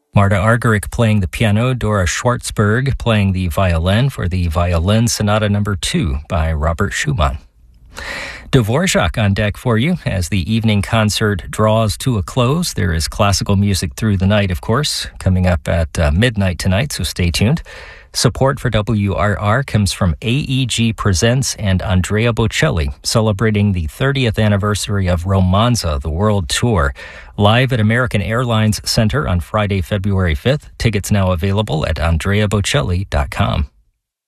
Marta Argerich playing the piano, Dora Schwartzberg playing the violin for the Violin Sonata No. 2 by Robert Schumann. Dvorak on deck for you as the evening concert draws to a close. There is classical music through the night, of course, coming up at midnight tonight, so stay tuned. Support for WRR comes from AEG Presents and Andrea Bocelli, celebrating the 30th anniversary of Romanza, the world tour. Live at American Airlines Center on Friday, February 5th. Tickets now available at andreabocelli.com.